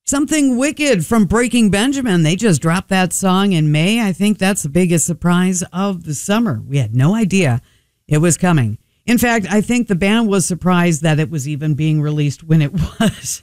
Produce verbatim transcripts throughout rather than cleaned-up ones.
Something Wicked from Breaking Benjamin. They just dropped that song in May. I think that's the biggest surprise of the summer. We had no idea it was coming. In fact, I think the band was surprised that it was even being released when it was.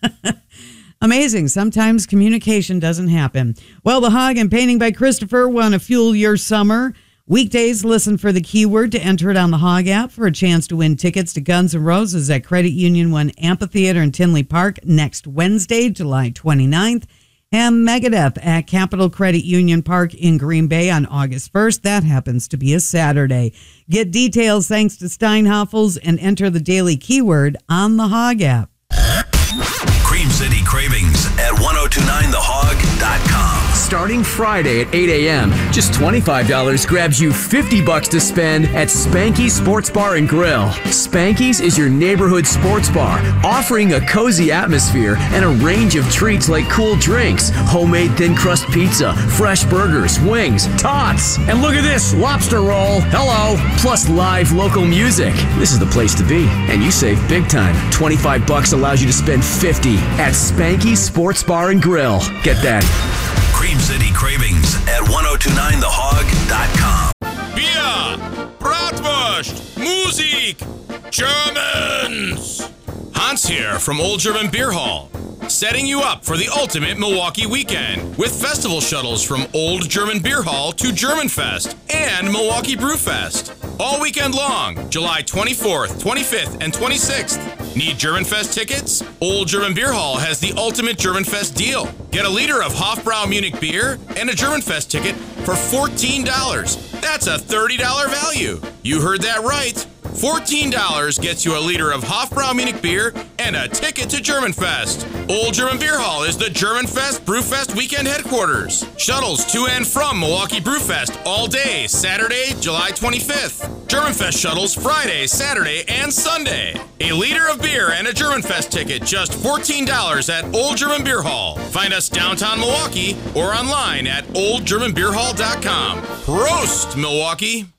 Amazing. Sometimes communication doesn't happen. Well, The Hog and Painting by Christopher want to fuel your summer. Weekdays, listen for the keyword to enter it on the Hog app for a chance to win tickets to Guns N' Roses at Credit Union One Amphitheater in Tinley Park next Wednesday, July twenty-ninth, and Megadeth at Capital Credit Union Park in Green Bay on August first. That happens to be a Saturday. Get details thanks to Steinhoffels and enter the daily keyword on the Hog app. Cream City Cravings at ten twenty-nine the hog dot com. Starting Friday at eight a.m., just twenty-five dollars grabs you fifty bucks to spend at Spanky's Sports Bar and Grill. Spanky's is your neighborhood sports bar, offering a cozy atmosphere and a range of treats like cool drinks, homemade thin crust pizza, fresh burgers, wings, tots, and look at this, lobster roll. Hello. Plus live local music. This is the place to be, and you save big time. twenty-five bucks allows you to spend fifty at Spanky's Sports Bar and Grill. Get that. Cream City Cravings at ten twenty-nine the hog dot com. Bier, Bratwurst, Musik, Germans. Hans here from Old German Beer Hall, setting you up for the ultimate Milwaukee weekend with festival shuttles from Old German Beer Hall to Germanfest and Milwaukee Brewfest. All weekend long, July twenty-fourth, twenty-fifth, and twenty-sixth. Need Germanfest tickets? Old German Beer Hall has the ultimate Germanfest deal. Get a liter of Hofbrau Munich beer and a Germanfest ticket for fourteen dollars. That's a thirty dollars value. You heard that right. fourteen dollars gets you a liter of Hofbrau Munich beer and a ticket to Germanfest. Old German Beer Hall is the Germanfest Brewfest weekend headquarters. Shuttles to and from Milwaukee Brewfest all day, Saturday, July twenty-fifth. Germanfest shuttles Friday, Saturday, and Sunday. A liter of beer and a Germanfest ticket, just fourteen dollars at Old German Beer Hall. Find us downtown Milwaukee or online at old german beer hall dot com. Prost, Milwaukee!